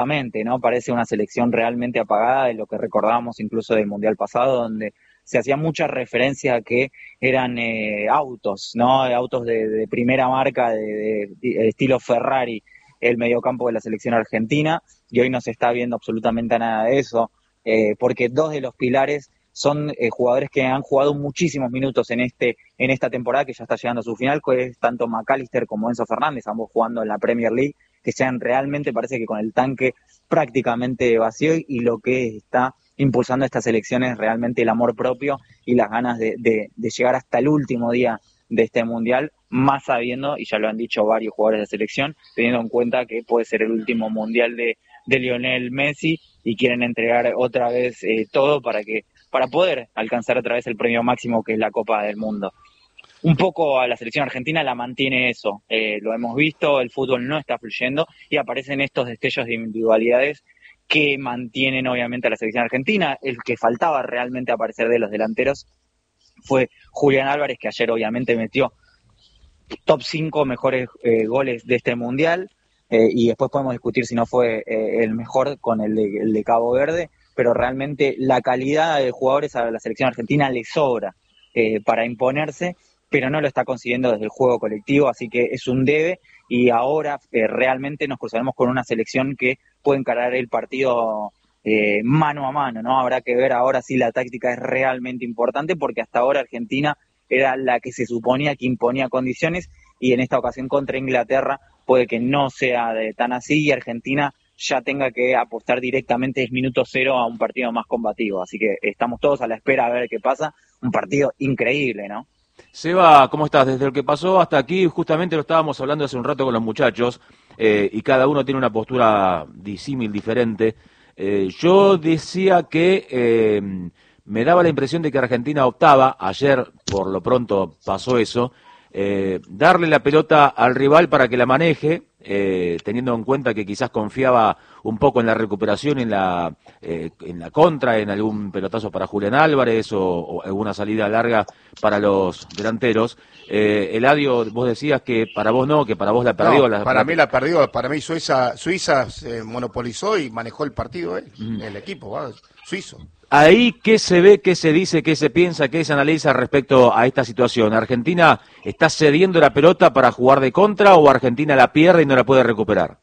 ¿no? Parece una selección realmente apagada de lo que recordábamos incluso del Mundial pasado, donde se hacía mucha referencia a que eran autos, ¿no? Autos de primera marca, de estilo Ferrari, el mediocampo de la selección argentina, y hoy no se está viendo absolutamente nada de eso, porque dos de los pilares son jugadores que han jugado muchísimos minutos en esta temporada que ya está llegando a su final, que es tanto McAllister como Enzo Fernández, ambos jugando en la Premier League, que sean realmente, parece que con el tanque prácticamente vacío, y lo que está impulsando a esta selección es realmente el amor propio y las ganas de llegar hasta el último día de este mundial, más sabiendo, y ya lo han dicho varios jugadores de selección, teniendo en cuenta que puede ser el último mundial de Lionel Messi, y quieren entregar otra vez todo para poder alcanzar otra vez el premio máximo, que es la Copa del Mundo. Un poco a la selección argentina la mantiene eso, lo hemos visto, el fútbol no está fluyendo y aparecen estos destellos de individualidades que mantienen obviamente a la selección argentina. El que faltaba realmente aparecer de los delanteros fue Julián Álvarez, que ayer obviamente metió top 5 mejores goles de este mundial, y después podemos discutir si no fue el mejor con el de Cabo Verde, pero realmente la calidad de jugadores a la selección argentina le sobra para imponerse, pero no lo está consiguiendo desde el juego colectivo, así que es un debe, y ahora realmente nos cruzaremos con una selección que puede encarar el partido mano a mano, ¿no? Habrá que ver ahora si la táctica es realmente importante, porque hasta ahora Argentina era la que se suponía que imponía condiciones, y en esta ocasión contra Inglaterra puede que no sea tan así, y Argentina ya tenga que apostar directamente desde minuto cero a un partido más combativo. Así que estamos todos a la espera a ver qué pasa. Un partido increíble, ¿no? Seba, ¿cómo estás? Desde lo que pasó hasta aquí, justamente lo estábamos hablando hace un rato con los muchachos, y cada uno tiene una postura disímil, diferente. Yo decía que me daba la impresión de que Argentina optaba, ayer por lo pronto pasó eso, darle la pelota al rival para que la maneje, teniendo en cuenta que quizás confiaba un poco en la recuperación, en la contra, en algún pelotazo para Julián Álvarez o alguna salida larga para los delanteros. Eladio, vos decías que para vos no, que para vos la perdió. No, para mí la perdió, para mí Suiza se monopolizó y manejó el partido el equipo suizo. Ahí, ¿qué se ve, qué se dice, qué se piensa, qué se analiza respecto a esta situación? ¿Argentina está cediendo la pelota para jugar de contra o Argentina la pierde y no la puede recuperar?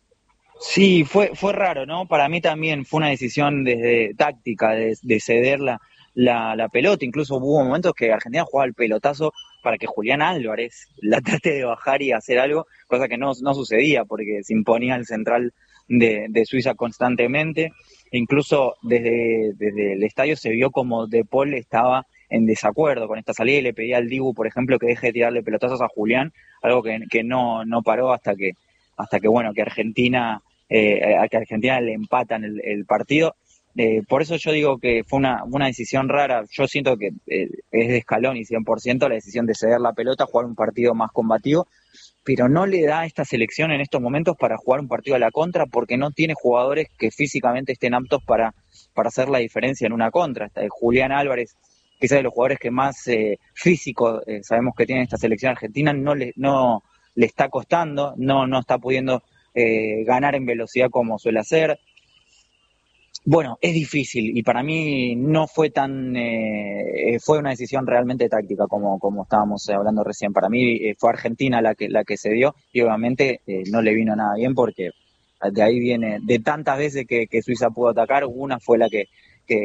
Sí, fue raro, ¿no? Para mí también fue una decisión desde táctica de ceder la pelota. Incluso hubo momentos que Argentina jugaba el pelotazo para que Julián Álvarez la trate de bajar y hacer algo, cosa que no sucedía porque se imponía el central de Suiza constantemente. Incluso desde el estadio se vio como De Paul estaba en desacuerdo con esta salida y le pedía al Dibu, por ejemplo, que deje de tirarle pelotazos a Julián, algo que no paró hasta que bueno, que Argentina le empatan el partido. Por eso yo digo que fue una decisión rara. Yo siento que es de Scaloni 100% la decisión de ceder la pelota, jugar un partido más combativo, pero no le da a esta selección en estos momentos para jugar un partido a la contra, porque no tiene jugadores que físicamente estén aptos para hacer la diferencia en una contra. Julián Álvarez, quizás de los jugadores que más físico sabemos que tiene esta selección argentina, no le está costando, no está pudiendo ganar en velocidad como suele hacer. Bueno, es difícil, y para mí no fue fue una decisión realmente táctica como estábamos hablando recién. Para mí fue Argentina la que se dio, y obviamente no le vino nada bien, porque de ahí viene, de tantas veces que Suiza pudo atacar, una fue la que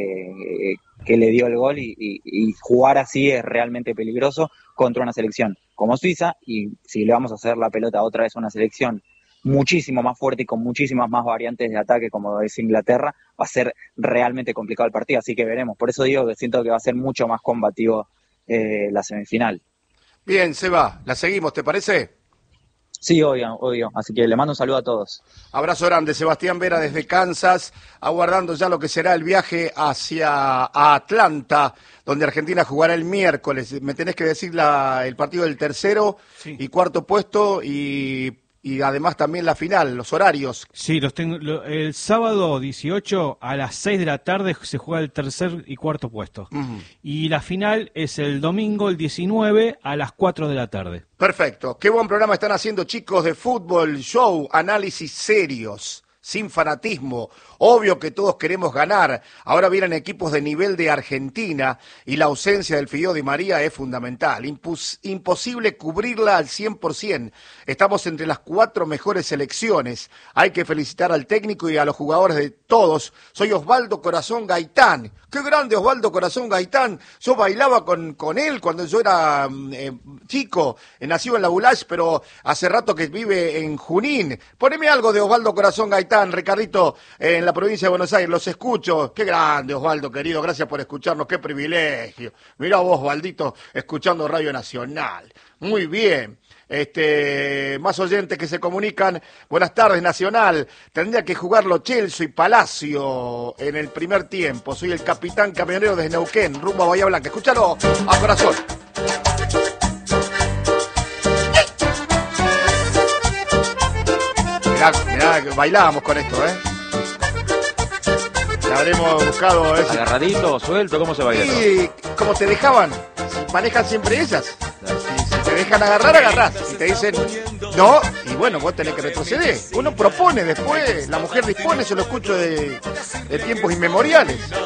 le dio el gol, y jugar así es realmente peligroso contra una selección como Suiza, y si le vamos a hacer la pelota otra vez a una selección muchísimo más fuerte y con muchísimas más variantes de ataque como es Inglaterra, va a ser realmente complicado el partido, así que veremos. Por eso digo que siento que va a ser mucho más combativo la semifinal. Bien, Seba, la seguimos, ¿te parece? Sí, obvio, así que le mando un saludo a todos. Abrazo grande, Sebastián Vera desde Kansas, aguardando ya lo que será el viaje hacia Atlanta, donde Argentina jugará el miércoles. Me tenés que decir el partido del tercero y cuarto puesto, y además también la final, los horarios. Sí, los tengo. El sábado 18 a las 6 de la tarde se juega el tercer y cuarto puesto. Y la final es el domingo, el 19, a las 4 de la tarde. Perfecto. Qué buen programa están haciendo, chicos, de fútbol, show, análisis serios. sin fanatismo. Obvio que todos queremos ganar. Ahora vienen equipos de nivel de Argentina y la ausencia del Fideo Di María es fundamental. Imposible cubrirla al 100%. Estamos entre las 4 mejores selecciones. Hay que felicitar al técnico y a los jugadores de todos. Soy Osvaldo Corazón Gaitán. ¡Qué grande Osvaldo Corazón Gaitán! Yo bailaba con él cuando yo era chico. Nacido en la Bulash, pero hace rato que vive en Junín. Poneme algo de Osvaldo Corazón Gaitán, Ricardito, en la provincia de Buenos Aires. Los escucho. ¡Qué grande, Osvaldo, querido! Gracias por escucharnos. ¡Qué privilegio! Mirá vos, Osvaldito, escuchando Radio Nacional. Muy bien. Más oyentes que se comunican. Buenas tardes, Nacional. Tendría que jugarlo Chelsea y Palacio en el primer tiempo. Soy el capitán camionero desde Neuquén, rumbo a Bahía Blanca. Escúchalo a corazón. Mirá, bailábamos con esto, La habremos buscado. Agarradito, suelto, ¿cómo se baila? Sí, como te dejaban. Manejan siempre ellas. Si te dejan agarrar, agarrás. Si te dicen no, y bueno, vos tenés que retroceder. Uno propone después, la mujer dispone, yo lo escucho de tiempos inmemoriales.